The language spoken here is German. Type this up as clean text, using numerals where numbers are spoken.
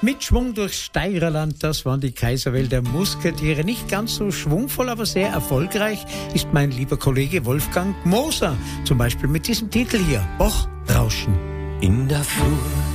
Mit Schwung durchs Steirerland, das waren die Kaiserwälder Musketiere. Nicht ganz so schwungvoll, aber sehr erfolgreich ist mein lieber Kollege Wolfgang Moser. Zum Beispiel mit diesem Titel hier, Bochrauschen. In der Flur